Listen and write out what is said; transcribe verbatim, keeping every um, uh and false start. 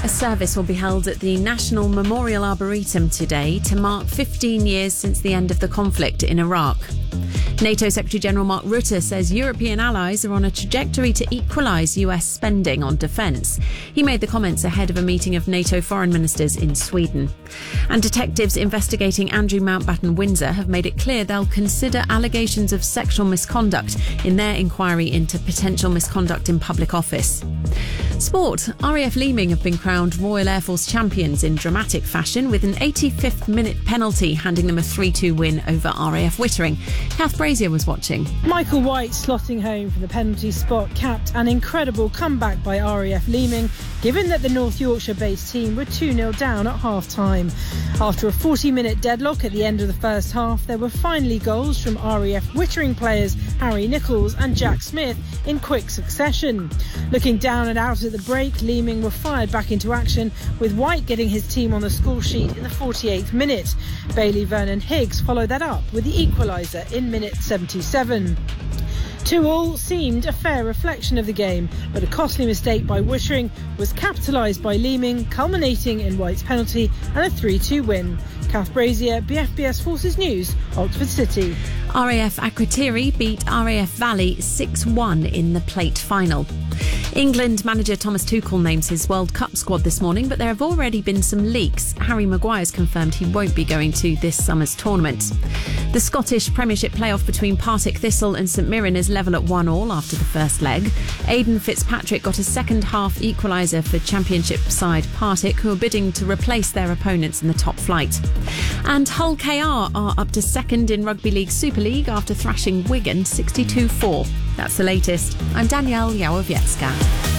A service will be held at the National Memorial Arboretum today to mark fifteen years since the end of the conflict in Iraq. NATO Secretary-General Mark Rutte says European allies are on a trajectory to equalise U S spending on defence. He made the comments ahead of a meeting of NATO foreign ministers in Sweden. And detectives investigating Andrew Mountbatten Windsor have made it clear they'll consider allegations of sexual misconduct in their inquiry into potential misconduct in public office. Sport. R A F Leeming have been crowned Royal Air Force champions in dramatic fashion with an eighty-fifth minute penalty handing them a three two win over R A F Wittering. Kath Brazier was watching. Michael White slotting home from the penalty spot capped an incredible comeback by R A F Leeming, given that the North Yorkshire-based team were two nil down at half-time. After a forty minute deadlock at the end of the first half, there were finally goals from R A F Wittering players Harry Nichols and Jack Smith in quick succession. Looking down and out at the break, Leeming were fired back into action, with White getting his team on the score sheet in the forty-eighth minute. Bailey Vernon Higgs followed that up with the equaliser in minute seventy-seven. Two all seemed a fair reflection of the game, but a costly mistake by Wittering was capitalised by Leeming, culminating in White's penalty and a three two win. Kath Brazier, B F B S Forces News, Oxford City. R A F Akrotiri beat R A F Valley six one in the plate final. England manager Thomas Tuchel names his World Cup squad this morning, but there have already been some leaks. Harry Maguire's confirmed he won't be going to this summer's tournament. The Scottish Premiership playoff between Partick Thistle and St Mirren is level at one all after the first leg. Aidan Fitzpatrick got a second half equaliser for Championship side Partick, who are bidding to replace their opponents in the top flight. And Hull K R are up to second in Rugby League Super League after thrashing Wigan sixty-two four. That's the latest. I'm Danielle Yawowiecka.